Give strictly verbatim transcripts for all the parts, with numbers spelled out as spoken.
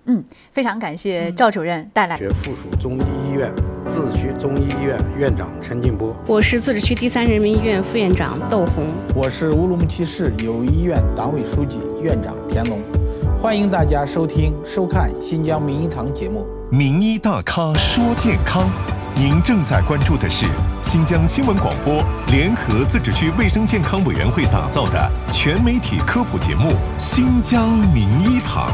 嗯，非常感谢赵主任带来。 附属中医医院自治区中医医院院长陈进波， 我是自治区第三人民医院副院长窦红， 我是乌鲁木齐市友谊医院党委书记院长田龙。欢迎大家收听收看新疆名医堂节目。 名医大咖说健康，您正在关注的是新疆新闻广播联合自治区卫生健康委员会打造的全媒体科普节目《新疆名医堂》。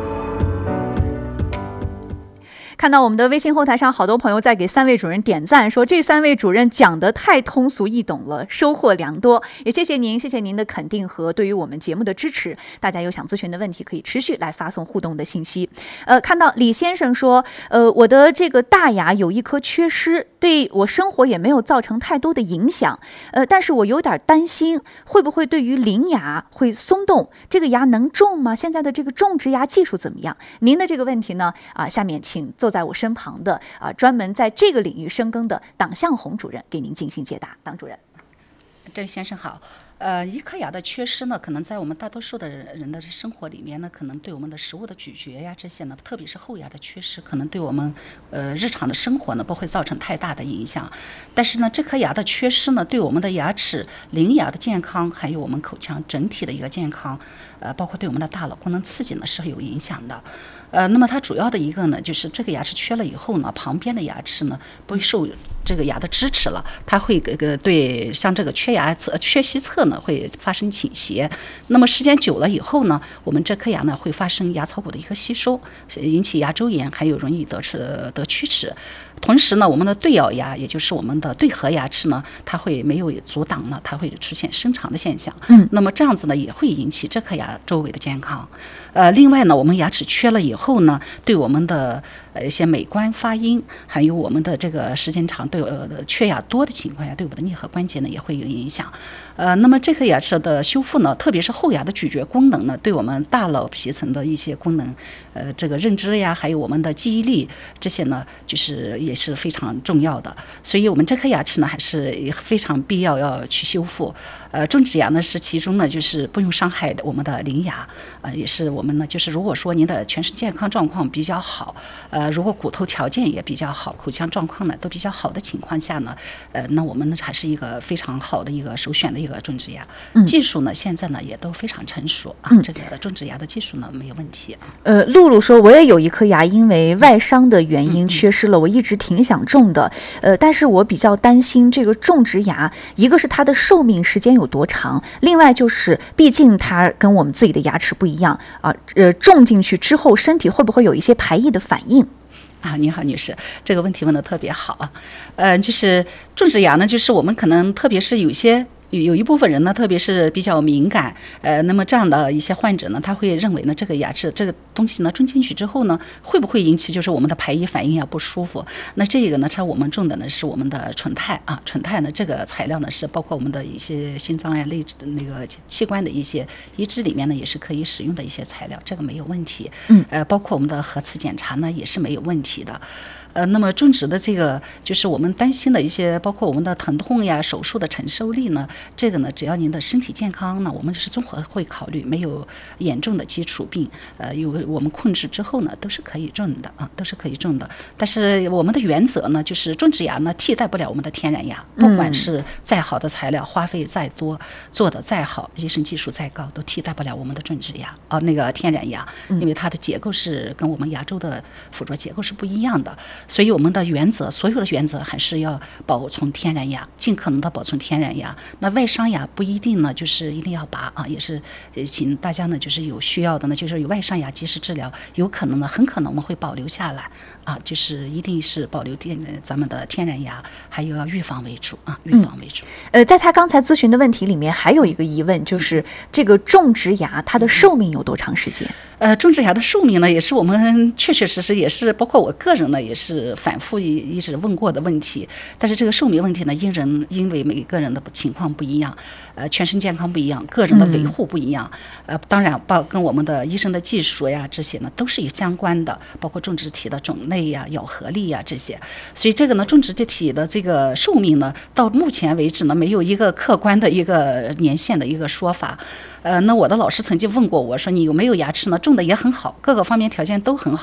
看到我们的微信后台上，好多朋友在给三位主任点赞，说这三位主任讲得太通俗易懂了，收获良多。也谢谢您，谢谢您的肯定和对于我们节目的支持。大家有想咨询的问题，可以持续来发送互动的信息。呃，看到李先生说，呃，我的这个大牙有一颗缺失，对我生活也没有造成太多的影响，呃，但是我有点担心，会不会对于邻牙会松动？这个牙能种吗？现在的这个种植牙技术怎么样？您的这个问题呢，啊、呃，下面请坐在我身旁的啊、呃，专门在这个领域深耕的党向红主任给您进行解答。党主任， 郑先生好。呃，一颗牙的缺失呢，可能在我们大多数的人的生活里面呢，可能对我们的食物的咀嚼呀这些呢，特别是后牙的缺失，可能对我们呃日常的生活呢不会造成太大的影响。但是呢，这颗牙的缺失呢，对我们的牙齿、邻牙的健康，还有我们口腔整体的一个健康，呃，包括对我们的大脑功能刺激呢是有影响的。呃，那么它主要的一个呢，就是这个牙齿缺了以后呢，旁边的牙齿呢不会受这个牙的支持了，它会这个对像这个缺牙侧、缺息侧呢会发生倾斜。那么时间久了以后呢，我们这颗牙呢会发生牙槽骨的一个吸收，引起牙周炎，还有容易得得龋齿。同时呢，我们的对咬牙，也就是我们的对合牙齿呢，它会没有阻挡了，它会出现生长的现象。嗯，那么这样子呢，也会引起这颗牙周围的健康。呃，另外呢，我们牙齿缺了以后呢，对我们的呃一些美观、发音，还有我们的这个时间长对呃缺牙多的情况下，对我们的颞颌关节呢也会有影响。呃，那么这颗牙齿的修复呢，特别是后牙的咀嚼功能呢，对我们大脑皮层的一些功能，呃，这个认知呀，还有我们的记忆力这些呢，就是也是非常重要的。所以我们这颗牙齿呢，还是非常必要要去修复。呃，种植牙呢是其中呢，就是不用伤害我们的邻牙，呃，也是我们呢，就是如果说您的全身健康状况比较好，呃，如果骨头条件也比较好，口腔状况呢都比较好的情况下呢，呃，那我们呢还是一个非常好的一个首选的一个种植牙。嗯、技术呢现在呢也都非常成熟啊，嗯、这个种植牙的技术呢没有问题啊。 呃，露露说，我也有一颗牙因为外伤的原因缺失了，嗯、我一直挺想种的，呃，但是我比较担心这个种植牙，一个是它的寿命时间有多长，另外就是毕竟它跟我们自己的牙齿不一样啊，呃，种进去之后身体会不会有一些排异的反应？ 啊，你好，女士，这个问题问得特别好啊。呃，就是种植牙呢，就是我们可能特别是有些。有有一部分人呢，特别是比较敏感，呃，那么这样的一些患者呢，他会认为呢，这个牙齿这个东西呢种进去之后呢，会不会引起就是我们的排异反应啊不舒服？那这个呢，它我们种的呢是我们的纯钛啊，纯钛呢这个材料呢是包括我们的一些心脏呀、类那个器官的一些移植里面呢也是可以使用的一些材料，这个没有问题。嗯，呃，包括我们的核磁检查呢也是没有问题的。呃，那么种植的这个就是我们担心的一些，包括我们的疼痛呀、手术的承受力呢，这个呢，只要您的身体健康呢，我们就是综合会考虑，没有严重的基础病，呃，有我们控制之后呢，都是可以种的啊，都是可以种的。但是我们的原则呢，就是种植牙呢替代不了我们的天然牙，不管是再好的材料，花费再多，做的再好，医生技术再高，都替代不了我们的种植牙啊，那个天然牙，因为它的结构是跟我们牙周的附着结构是不一样的。所以我们的原则，所有的原则还是要保存天然牙，尽可能的保存天然牙。那外伤牙不一定呢，就是一定要拔啊，也是请大家呢，就是有需要的呢，就是有外伤牙及时治疗，有可能呢，很可能我们会保留下来啊，就是一定是保留天咱们的天然牙，还有要预防为主啊，预防为主。 嗯、呃，在他刚才咨询的问题里面，还有一个疑问，就是这个种植牙它的寿命有多长时间？ 呃，种植牙的寿命呢，也是我们确确实实也是，包括我个人呢，也是反复一一直问过的问题。但是这个寿命问题呢，因人因为每个人的情况不一样，呃，全身健康不一样，个人的维护不一样，嗯、呃，当然包跟我们的医生的技术呀这些呢都是有相关的，包括种植体的种类呀、咬合力呀这些。所以这个呢，种植体的这个寿命呢，到目前为止呢，没有一个客观的一个年限的一个说法。呃，那我的老师曾经问过我说，你有没有牙齿呢？种的也很好，各个方面条件都很好。